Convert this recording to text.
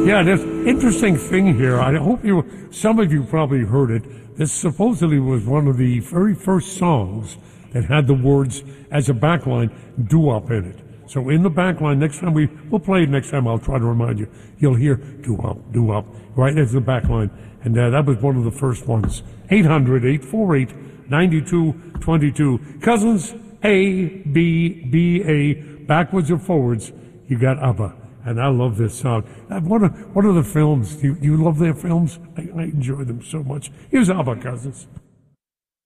Yeah, there's interesting thing here. I hope some of you probably heard it. This supposedly was one of the very first songs that had the words as a backline, doo-wop in it. So in the backline, next time we'll play it next time, I'll try to remind you. You'll hear doo-wop, right as the backline. And that was one of the first ones. 800-848-9222. Cousins, A, B, B, A, backwards or forwards, you got ABBA. And I love this song. What are the films? You love their films? I enjoy them so much. Here's ABBA, Cousins.